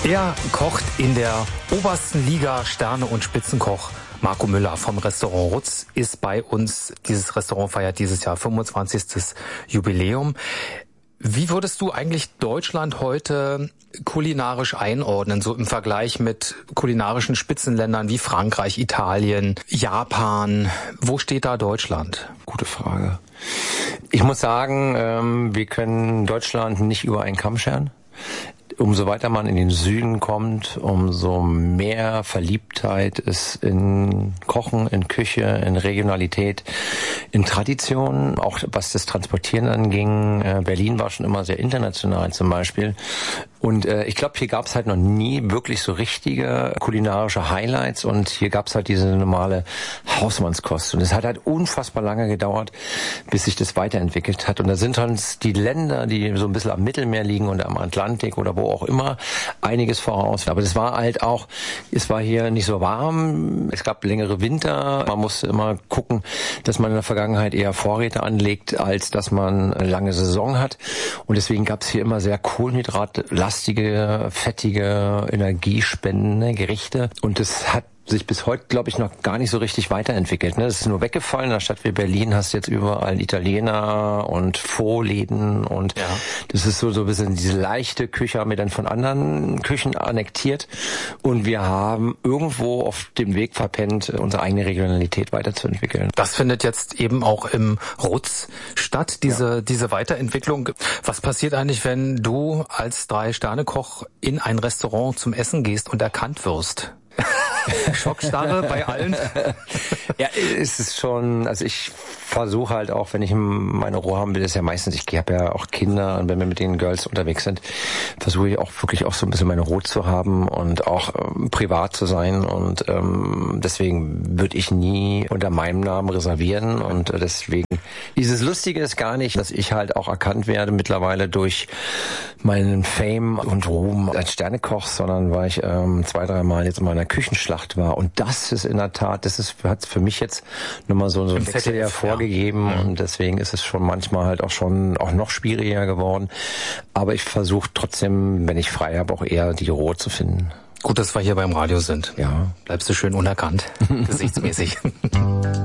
Er kocht in der obersten Liga. Sterne- und Spitzenkoch Marco Müller vom Restaurant Rutz ist bei uns. Dieses Restaurant feiert dieses Jahr 25. Jubiläum. Wie würdest du eigentlich Deutschland heute kulinarisch einordnen, so im Vergleich mit kulinarischen Spitzenländern wie Frankreich, Italien, Japan? Wo steht da Deutschland? Gute Frage. Ich muss sagen, wir können Deutschland nicht über einen Kamm scheren. Umso weiter man in den Süden kommt, umso mehr Verliebtheit ist in Kochen, in Küche, in Regionalität, in Tradition, auch was das Transportieren anging. Berlin war schon immer sehr international zum Beispiel. Und ich glaube, hier gab es halt noch nie wirklich so richtige kulinarische Highlights und hier gab es halt diese normale Hausmannskost. Und es hat halt unfassbar lange gedauert, bis sich das weiterentwickelt hat. Und da sind uns die Länder, die so ein bisschen am Mittelmeer liegen und am Atlantik oder wo auch immer, einiges voraus. Aber das war halt auch, es war hier nicht so warm, es gab längere Winter. Man musste immer gucken, dass man in der Vergangenheit eher Vorräte anlegt, als dass man eine lange Saison hat. Und deswegen gab es hier immer sehr kohlenhydratlastige, fettige, energiespendende Gerichte. Und das hat sich bis heute, glaube ich, noch gar nicht so richtig weiterentwickelt. Es ist nur weggefallen. In einer Stadt wie Berlin hast du jetzt überall Italiener und Faux-Läden und das ist so ein bisschen diese leichte Küche, haben wir dann von anderen Küchen annektiert und wir haben irgendwo auf dem Weg verpennt, unsere eigene Regionalität weiterzuentwickeln. Das findet jetzt eben auch im Rutz statt, diese Weiterentwicklung. Was passiert eigentlich, wenn du als 3-Sterne-Koch in ein Restaurant zum Essen gehst und erkannt wirst? Schockstarre bei allen? Ja, es ist schon, also ich versuche halt auch, wenn ich meine Ruhe haben will, ist ja meistens, ich habe ja auch Kinder und wenn wir mit den Girls unterwegs sind, versuche ich auch wirklich auch so ein bisschen meine Ruhe zu haben und auch privat zu sein und deswegen würde ich nie unter meinem Namen reservieren und deswegen dieses Lustige ist gar nicht, dass ich halt auch erkannt werde mittlerweile durch meinen Fame und Ruhm als Sternekoch, sondern weil ich 2-3 Mal jetzt in meiner Küchenschlacht war und das ist in der Tat, hat für mich jetzt nochmal so ein Wechsel hervorgegeben und deswegen ist es schon manchmal halt auch noch schwieriger geworden, aber ich versuche trotzdem, wenn ich frei habe, auch eher die Ruhe zu finden. Gut, dass wir hier beim Radio sind. Ja. Bleibst du schön unerkannt, gesichtsmäßig.